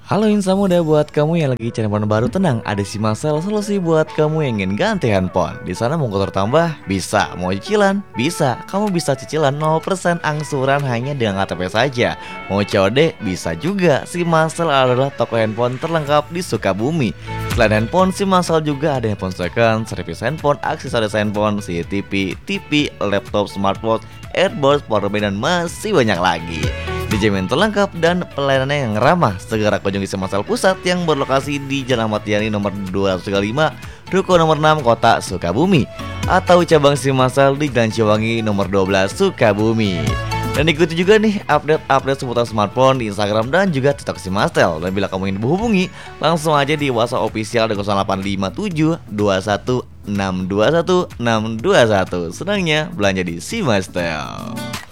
Halo Insa Muda, buat kamu yang lagi cari handphone baru, tenang, ada si Marcel solusi buat kamu yang ingin ganti handphone. Di sana mau kotor tambah? Bisa. Mau cicilan? Bisa. Kamu bisa cicilan 0% angsuran hanya dengan KTP saja. Mau COD? Bisa juga. Si Marcel adalah toko handphone terlengkap di Sukabumi. Selain handphone, si Marcel juga ada handphone second, servis handphone, aksesoris handphone, CCTV, TV, laptop, smartwatch, earbuds, powerbank, dan masih banyak lagi. Dijamin terlengkap dan pelayanannya yang ramah. Segera kunjungi Semasal Pusat yang berlokasi di Jalan Ahmad Yani nomor 235, Ruko nomor 6, Kota Sukabumi, atau cabang Semasal di Jalan Ciwangi nomor 12, Sukabumi. Dan ikuti juga nih update seputar smartphone di Instagram dan juga TikTok Simastel. Dan bila kamu ingin berhubungi, langsung aja di WhatsApp official di 0857 21 621 621. Senangnya belanja di Simastel.